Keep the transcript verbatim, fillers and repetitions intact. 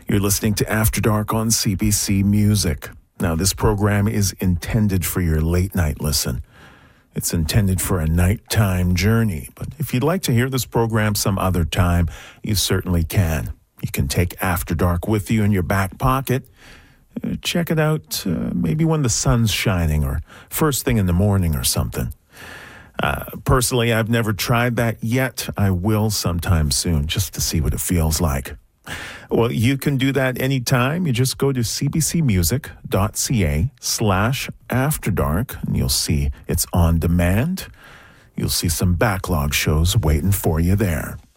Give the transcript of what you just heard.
You're listening to After Dark on C B C Music. Now, this program is intended for your late-night listen. It's intended for a nighttime journey. But if you'd like to hear this program some other time, you certainly can. You can take After Dark with you in your back pocket. Uh, check it out uh, maybe when the sun's shining or first thing in the morning or something. Uh, personally, I've never tried that yet. I will sometime soon just to see what it feels like. Well, you can do that anytime. You just go to cbcmusic.ca slash after dark, and you'll see it's on demand. You'll see some backlog shows waiting for you there.